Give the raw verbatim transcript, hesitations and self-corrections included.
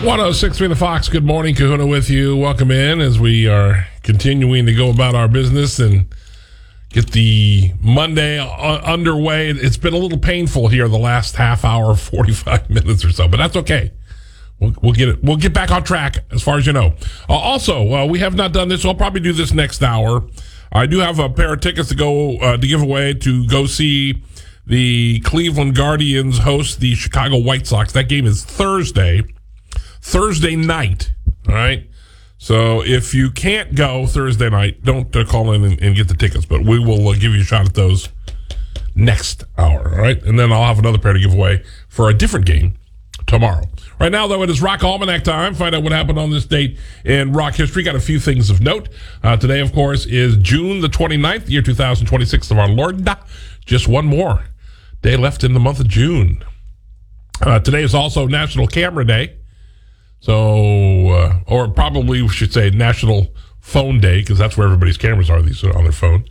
one oh six point three The Fox. Good morning, Kahuna with you. Welcome in as we are continuing to go about our business and get the Monday underway. It's been a little painful here the last half hour, forty-five minutes or so, but that's okay. We'll, we'll get it. We'll get back on track as far as you know. Uh, also, uh, we have not done this, so I'll probably do this next hour. I do have a pair of tickets to go uh, to give away to go see the Cleveland Guardians host the Chicago White Sox. That game is Thursday, Thursday night. All right. So if you can't go Thursday night, don't uh, call in and, and get the tickets, but we will uh, give you a shot at those next hour. All right. And then I'll have another pair to give away for a different game tomorrow. Right now, though, it is Rock Almanac time. Find out what happened on this date in rock history. Got a few things of note. Uh, today, of course, is June the twenty-ninth, year two thousand twenty-six of our Lord. Just one more day left in the month of June. Uh, today is also National Camera Day. So, uh, or probably we should say National Phone Day, because that's where everybody's cameras are, these are on their phone.